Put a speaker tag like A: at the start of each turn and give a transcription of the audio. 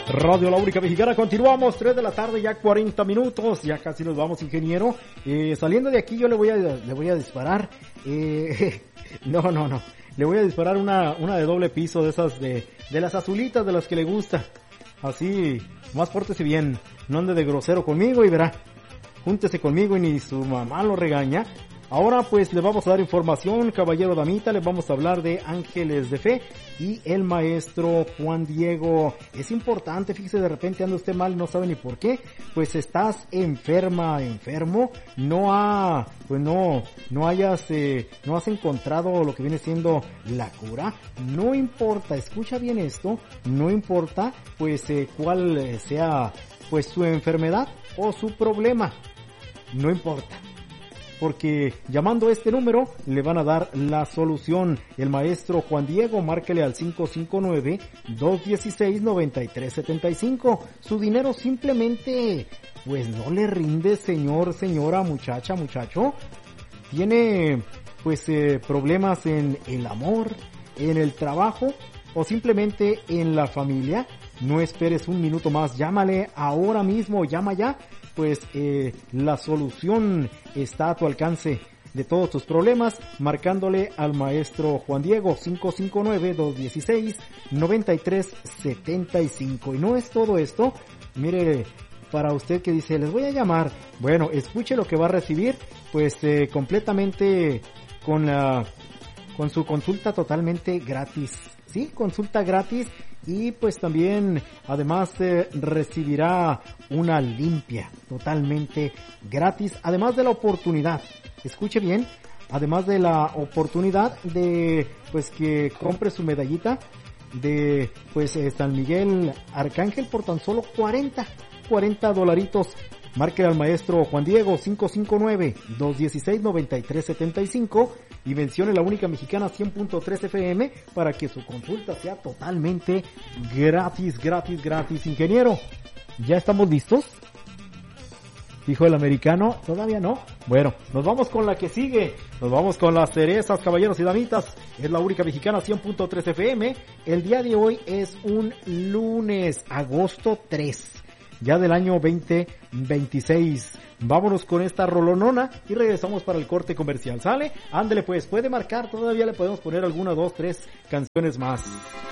A: Radio La Única Mexicana, continuamos, 3 de la tarde, ya 40 minutos, ya casi nos vamos, ingeniero. Saliendo de aquí yo le voy a disparar, no, le voy a disparar una de doble piso, de esas de las azulitas, de las que le gusta. Así, más pórtese bien, no ande de grosero conmigo y verá, júntese conmigo y ni su mamá lo regaña. Ahora pues le vamos a dar información, caballero damita, le vamos a hablar de Ángeles de Fe y el maestro Juan Diego. Es importante, fíjese, de repente anda usted mal, no sabe ni por qué, pues estás enfermo, no has encontrado lo que viene siendo la cura, no importa, escucha bien esto, no importa pues cuál sea pues su enfermedad o su problema, no importa. Porque llamando a este número le van a dar la solución. El maestro Juan Diego, márquele al 559-216-9375. Su dinero simplemente, pues no le rinde, señor, señora, muchacha, muchacho. Tiene, pues, problemas en el amor, en el trabajo o simplemente en la familia. No esperes un minuto más, llámale ahora mismo, llama ya. Pues la solución está a tu alcance de todos tus problemas, marcándole al maestro Juan Diego, 559-216-9375. Y no es todo esto, mire, para usted que dice, les voy a llamar, bueno, escuche lo que va a recibir, pues completamente con su consulta totalmente gratis, ¿sí? Consulta gratis. Y pues también además recibirá una limpia totalmente gratis, además de la oportunidad, escuche bien, además de la oportunidad de pues que compre su medallita de pues San Miguel Arcángel por tan solo $40. Márquele al maestro Juan Diego, 559-216-9375 y mencione La Única Mexicana 100.3 FM para que su consulta sea totalmente gratis. Ingeniero, ¿ya estamos listos? Dijo el americano, ¿todavía no? Bueno, nos vamos con la que sigue, nos vamos con las cerezas, caballeros y damitas. Es La Única Mexicana 100.3 FM. El día de hoy es un lunes, agosto 3. Ya del año 2026. Vámonos con esta rolonona y regresamos para el corte comercial. ¿Sale? Ándele pues, puede marcar, todavía le podemos poner alguna, 2, 3 canciones más.